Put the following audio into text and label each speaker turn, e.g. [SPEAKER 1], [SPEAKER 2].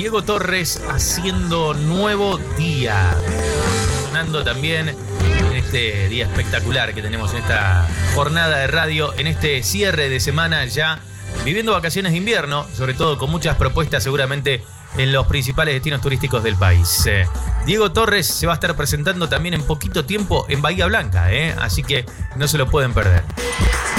[SPEAKER 1] Diego Torres haciendo Nuevo Día. Sonando también en este día espectacular que tenemos en esta jornada de radio, en este cierre de semana ya, viviendo vacaciones de invierno, sobre todo con muchas propuestas seguramente en los principales destinos turísticos del país. Diego Torres se va a estar presentando también en poquito tiempo en Bahía Blanca, así que no se lo pueden perder.